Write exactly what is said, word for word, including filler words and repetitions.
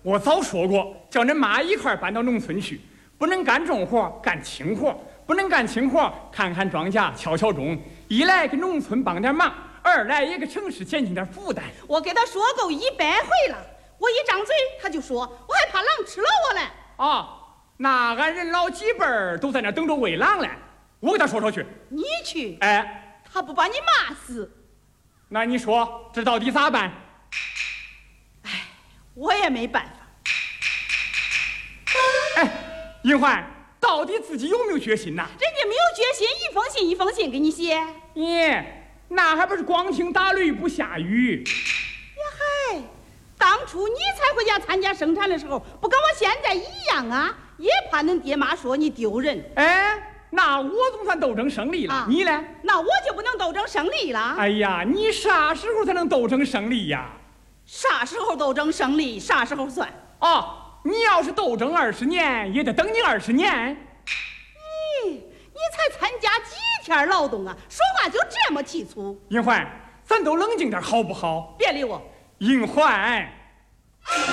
我早说过，叫恁妈一块搬到农村去，不能干重活，干轻活，不能干轻活，看看庄稼，敲敲钟。一来给农村帮点忙，二来也给城市减轻点负担。 我给他说够一百回了，我一张嘴他就说，我还怕狼吃了我嘞。 啊，那俺人老几辈儿都在那等着喂狼嘞，我给他说说去。 你去？ 哎， 他不把你骂死？ 那你说这到底咋办？ 哎，我也没办法。 哎，银环，到底自己有没有决心呐？ 人家没有决心，一封信一封信给你写。 咦，那还不是光听打雷不下雨？ 呀嗨，当初你才回家参加生产的时候，不跟我现在一样啊？也怕恁爹妈说你丢人。 哎，那我总算斗争胜利了。啊、你呢？ 那我就不能斗争胜利了。 哎呀，你啥时候才能斗争胜利呀？ 啥时候斗争胜利，啥时候算。 哦，你要是斗争二十年，也得等你二十年。 咦，你才参加几天劳动啊？说话就这么气粗。 银环，咱都冷静点好不好？ 别理我。 银环。